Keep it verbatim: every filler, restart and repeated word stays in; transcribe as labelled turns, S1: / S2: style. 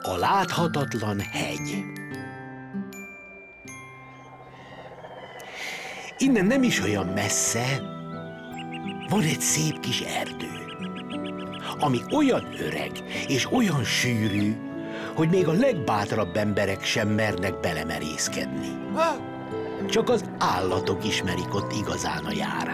S1: A láthatatlan hegy. Innen nem is olyan messze van egy szép kis erdő, ami olyan öreg és olyan sűrű, hogy még a legbátrabb emberek sem mernek belemerészkedni. Csak az állatok ismerik ott igazán a járást.